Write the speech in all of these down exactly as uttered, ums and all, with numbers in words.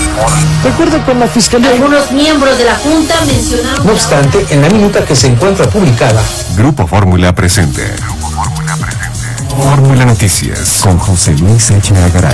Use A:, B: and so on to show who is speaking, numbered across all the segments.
A: De acuerdo con la Fiscalía,
B: algunos miembros de la Junta mencionaron...
A: No obstante, en la minuta que se encuentra publicada,
C: Grupo Fórmula presente. Grupo Fórmula presente. Fórmula Noticias con José Luis Echeagaray.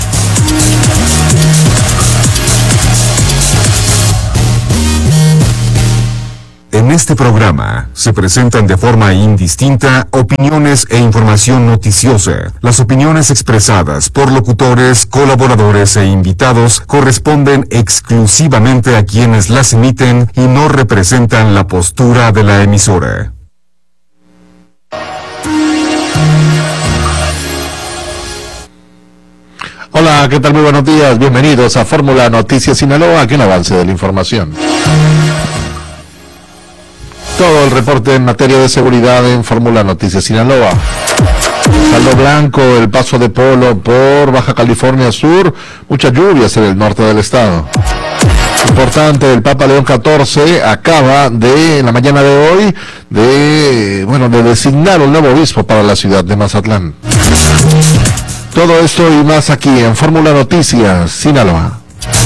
C: En este programa se presentan de forma indistinta opiniones e información noticiosa. Las opiniones expresadas por locutores, colaboradores e invitados corresponden exclusivamente a quienes las emiten y no representan la postura de la emisora.
D: Hola, ¿qué tal? Muy buenos días. Bienvenidos a Fórmula Noticias Sinaloa, aquí un avance de la información. Todo el reporte en materia de seguridad en Fórmula Noticias Sinaloa. Saldo blanco, el paso de Polo por Baja California Sur, muchas lluvias en el norte del estado. Importante, el Papa León catorce acaba de, en la mañana de hoy, de, bueno, de designar un nuevo obispo para la ciudad de Mazatlán. Todo esto y más aquí en Fórmula Noticias Sinaloa.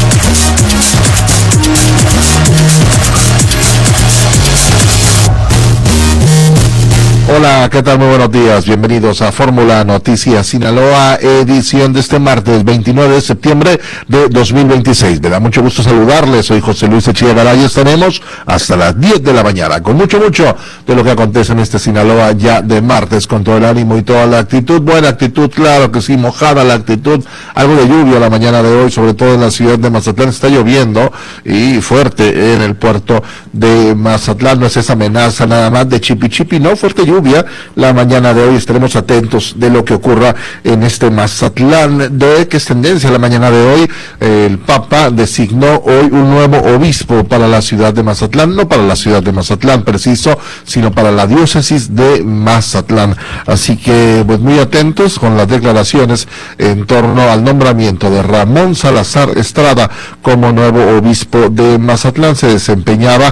D: Hola, ¿qué tal? Muy buenos días. Bienvenidos a Fórmula Noticias Sinaloa, edición de este martes veintinueve de septiembre de dos mil veintiséis. Me da mucho gusto saludarles. Soy José Luis Echeagaray y estaremos hasta las diez de la mañana con mucho, mucho de lo que acontece en este Sinaloa ya de martes, con todo el ánimo y toda la actitud. Buena actitud, claro que sí, mojada la actitud. Algo de lluvia la mañana de hoy, sobre todo en la ciudad de Mazatlán. Está lloviendo y fuerte en el puerto de Mazatlán. No es esa amenaza nada más de chipi chipi, no, fuerte lluvia. La mañana de hoy estaremos atentos de lo que ocurra en este Mazatlán. De que es tendencia la mañana de hoy, el Papa designó hoy un nuevo obispo para la ciudad de Mazatlán, no para la ciudad de Mazatlán preciso, sino para la diócesis de Mazatlán. Así que pues muy atentos con las declaraciones en torno al nombramiento de Ramón Salazar Estrada como nuevo obispo de Mazatlán. Se desempeñaba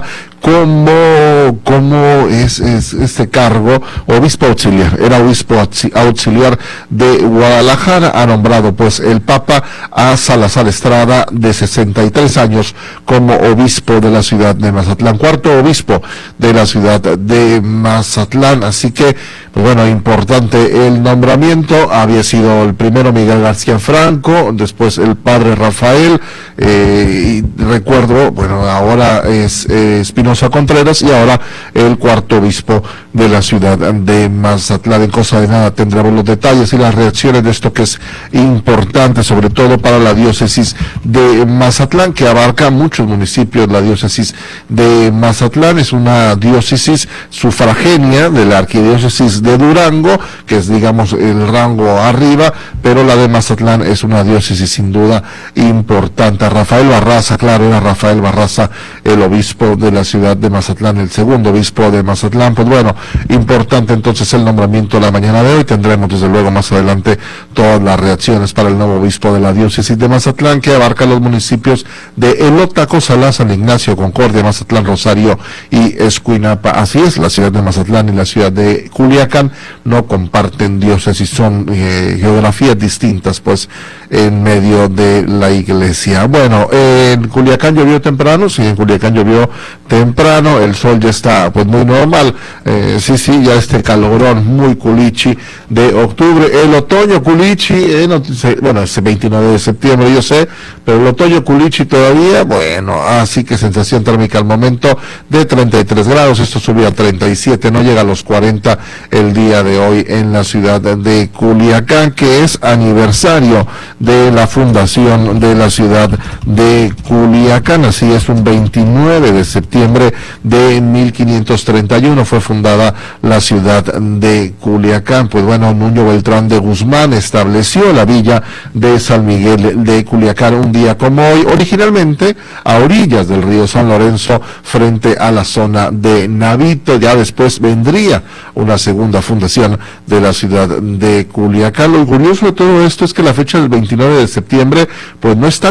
D: como, como es, es este cargo, obispo auxiliar, era obispo auxiliar de Guadalajara. Ha nombrado pues el Papa a Salazar Estrada, de sesenta y tres años, como obispo de la ciudad de Mazatlán, cuarto obispo de la ciudad de Mazatlán. Así que, pues bueno, importante el nombramiento. Había sido el primero Miguel García Franco, después el padre Rafael, eh, y recuerdo, bueno, ahora es eh, Espinosa Contreras, y ahora el cuarto obispo de la ciudad de Mazatlán. En cosa de nada tendremos los detalles y las reacciones de esto que es importante, sobre todo para la diócesis de Mazatlán, que abarca muchos municipios. La diócesis de Mazatlán es una diócesis sufragánea de la arquidiócesis de Durango, que es, digamos, el rango arriba, pero la de Mazatlán es una diócesis sin duda importante. Rafael Barraza, claro, era Rafael Barraza el obispo de la ciudad de Mazatlán, el segundo obispo de Mazatlán. Pues bueno, importante entonces el nombramiento de la mañana de hoy. Tendremos desde luego más adelante todas las reacciones para el nuevo obispo de la diócesis de Mazatlán, que abarca los municipios de Elota, Cozalá, San Ignacio, Concordia, Mazatlán, Rosario y Escuinapa. Así es, la ciudad de Mazatlán y la ciudad de Culiacán no comparten diócesis, son eh, geografías distintas pues en medio de la iglesia. Bueno, en Culiacán llovió temprano, sí, en Culiacán llovió temprano, el sol ya está pues muy normal, eh, sí, sí, ya este calorón muy culichi de octubre. El otoño culichi, eh, no, bueno, es veintinueve de septiembre, yo sé, pero el otoño culichi todavía, bueno, así que sensación térmica al momento de treinta y tres grados, esto subió a treinta y siete, no llega a los cuarenta el día de hoy en la ciudad de Culiacán, que es aniversario de la fundación de la ciudad de Culiacán. Así es, un veintinueve de septiembre de mil quinientos treinta y uno fue fundada la ciudad de Culiacán. Pues bueno, Nuño Beltrán de Guzmán estableció la villa de San Miguel de Culiacán un día como hoy, originalmente a orillas del río San Lorenzo, frente a la zona de Navito. Ya después vendría una segunda fundación de la ciudad de Culiacán. Lo curioso de todo esto es que la fecha del veintinueve de septiembre pues no está completamente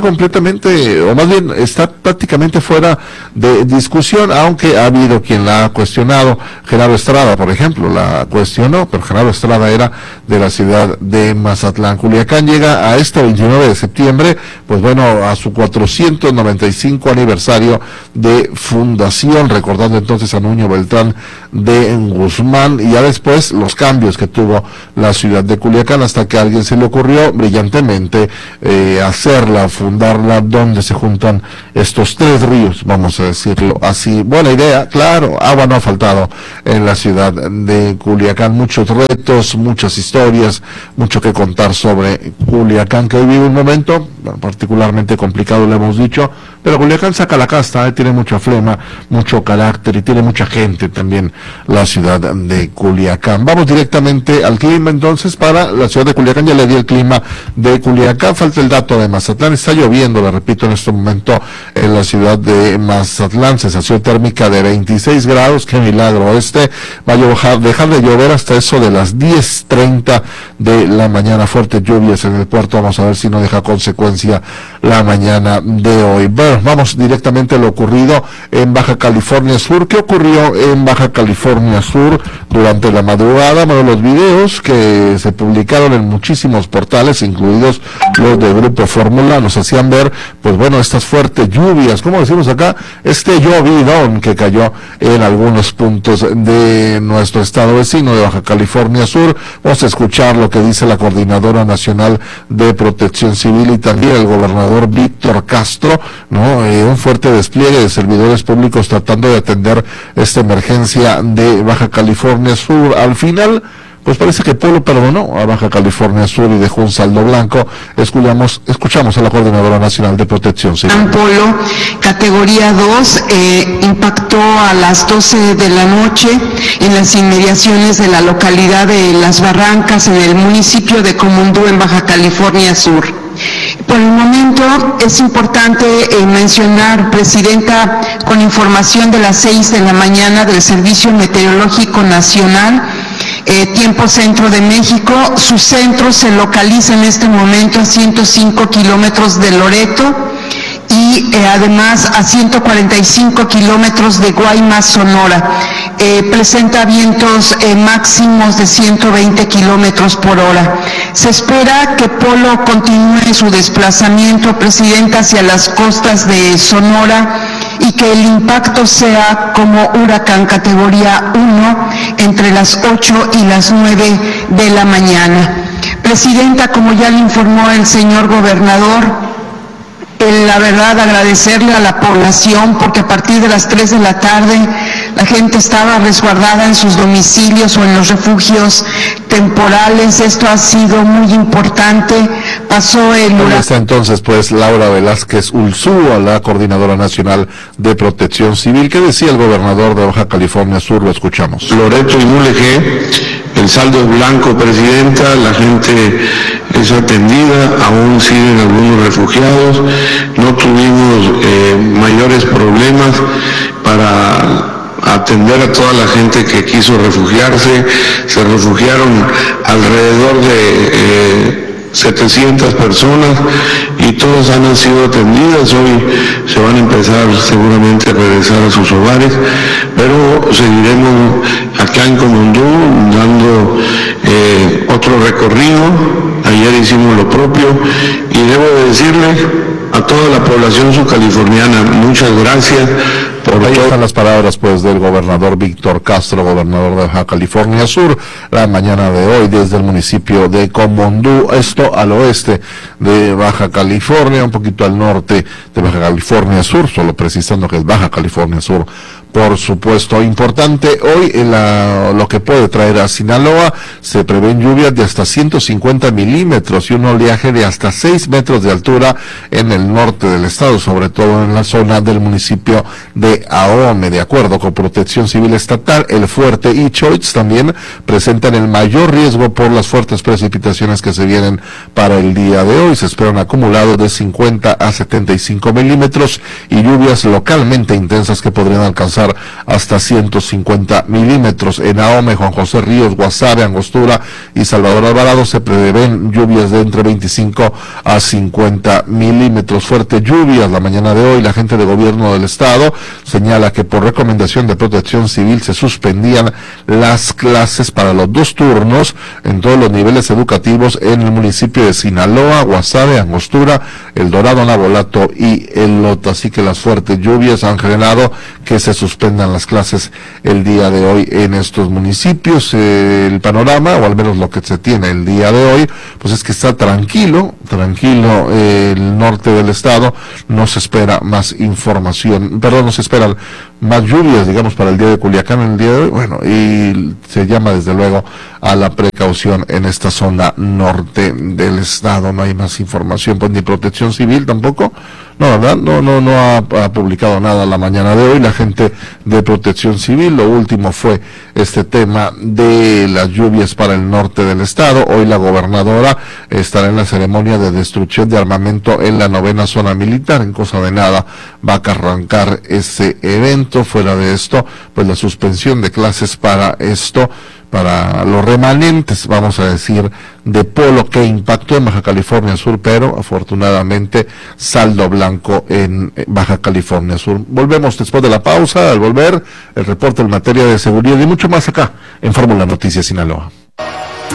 D: prácticamente, o más bien está prácticamente fuera de discusión, aunque ha habido quien la ha cuestionado. Genaro Estrada, por ejemplo, la cuestionó, pero Genaro Estrada era de la ciudad de Mazatlán. Culiacán llega a este veintinueve de septiembre, pues bueno, a su cuatrocientos noventa y cinco aniversario de fundación, recordando entonces a Nuño Beltrán de Guzmán, y ya después los cambios que tuvo la ciudad de Culiacán, hasta que a alguien se le ocurrió brillantemente eh, hacerla, fundarla, donde se juntan estos tres ríos, vamos a decirlo así. Buena idea, claro, agua no ha faltado en la ciudad de Culiacán, muchos retos, muchas historias, mucho que contar sobre Culiacán, que hoy vive un momento bueno, particularmente complicado, lo hemos dicho, pero Culiacán saca la casta, eh, tiene mucha flema, mucho carácter y tiene mucha gente también la ciudad de Culiacán. Vamos directamente al clima entonces para la ciudad de Culiacán. Ya le di el clima de Culiacán, falta el dato de Mazatlán. Está lloviendo, le repito, en este momento en la ciudad de Mazatlán, sensación térmica de veintiséis grados, qué milagro. Este va a dejar, dejar de llover hasta eso de las diez treinta de la mañana. Fuertes lluvias en el puerto, vamos a ver si no deja consecuencia la mañana de hoy. Bueno, vamos directamente a lo ocurrido en Baja California Sur. ¿Qué ocurrió en Baja California Sur durante la madrugada? Bueno, los videos que se publicaron en muchísimos portales, incluidos los de Grupo Fórmula, nos hacían ver, pues bueno, estas fuertes lluvias, como decimos acá, este llovidón que cayó en algunos puntos de nuestro estado vecino de Baja California Sur. Vamos a escuchar lo que dice la Coordinadora Nacional de Protección Civil y también el gobernador Víctor Castro, ¿no? Eh, un fuerte despliegue de servidores públicos tratando de atender esta emergencia de Baja California Sur. Al final, pues parece que Polo perdonó a Baja California Sur y dejó un saldo blanco. Escuchamos, escuchamos a la Coordinadora Nacional de Protección Civil.
E: Polo, categoría dos, eh, impactó a las doce de la noche en las inmediaciones de la localidad de Las Barrancas, en el municipio de Comondú, en Baja California Sur. Por el momento es importante eh, mencionar, Presidenta, con información de las seis de la mañana del Servicio Meteorológico Nacional, eh, tiempo centro de México, su centro se localiza en este momento a ciento cinco kilómetros de Loreto y eh, además a ciento cuarenta y cinco kilómetros de Guaymas, Sonora. Eh, presenta vientos eh, máximos de ciento veinte kilómetros por hora. Se espera que Polo continúe su desplazamiento, Presidenta, hacia las costas de Sonora y que el impacto sea como huracán categoría uno entre las ocho y las nueve de la mañana. Presidenta, como ya le informó el señor gobernador, la verdad agradecerle a la población porque a partir de las tres de la tarde la gente estaba resguardada en sus domicilios o en los refugios temporales. Esto ha sido muy importante. Pasó el huracán.
D: Ahí está entonces pues Laura Velázquez Ulzúa, la Coordinadora Nacional de Protección Civil. ¿Qué decía el gobernador de Baja California Sur? Lo escuchamos.
F: Loreto y Mulegé, el saldo es blanco, Presidenta, la gente es atendida, aún siguen algunos refugiados, no tuvimos eh, mayores problemas para atender a toda la gente que quiso refugiarse. Se refugiaron alrededor de eh, setecientas personas y todas han sido atendidas. Hoy se van a empezar seguramente a regresar a sus hogares, pero seguiremos acá en Comondú dando eh, otro recorrido. Ayer hicimos lo propio y debo de decirle a toda la población subcaliforniana, muchas gracias. Por
D: ahí están las palabras pues del gobernador Víctor Castro, gobernador de Baja California Sur, la mañana de hoy desde el municipio de Comondú, esto al oeste de Baja California, un poquito al norte de Baja California Sur, solo precisando que es Baja California Sur. Por supuesto, importante hoy en la, lo que puede traer a Sinaloa, se prevén lluvias de hasta ciento cincuenta milímetros y un oleaje de hasta seis metros de altura en el norte del estado, sobre todo en la zona del municipio de de AOME. De acuerdo con Protección Civil Estatal, el fuerte y Choix también presentan el mayor riesgo por las fuertes precipitaciones que se vienen para el día de hoy. Se esperan acumulados de cincuenta a setenta y cinco milímetros y lluvias localmente intensas que podrían alcanzar hasta ciento cincuenta milímetros. En AOME, Juan José Ríos, Guasave, Angostura y Salvador Alvarado se prevén lluvias de entre veinticinco a cincuenta milímetros. Fuertes lluvias la mañana de hoy. La gente de gobierno del estado señala que por recomendación de Protección Civil se suspendían las clases para los dos turnos en todos los niveles educativos en el municipio de Sinaloa, Guasave, Angostura, El Dorado, Navolato y El Loto. Así que las fuertes lluvias han generado que se suspendan las clases el día de hoy en estos municipios. Eh, el panorama, o al menos lo que se tiene el día de hoy, pues es que está tranquilo, tranquilo eh, el norte del estado. No se espera más información, perdón, no se esperan más lluvias, digamos, para el día de Culiacán en el día de hoy. Bueno, y se llama desde luego a la precaución en esta zona norte del estado. No hay más información, pues ni Protección Civil tampoco. No, ¿verdad? No, no, no ha, ha publicado nada la mañana de hoy la gente de Protección Civil. Lo último fue este tema de las lluvias para el norte del estado. Hoy la gobernadora estará en la ceremonia de destrucción de armamento en la novena zona militar. En cosa de nada va a arrancar ese evento. Fuera de esto, pues la suspensión de clases para esto, para los remanentes, vamos a decir, de polo que impactó en Baja California Sur, pero afortunadamente saldo blanco en Baja California Sur. Volvemos después de la pausa. Al volver, el reporte en materia de seguridad y mucho más acá en Fórmula Noticias Sinaloa.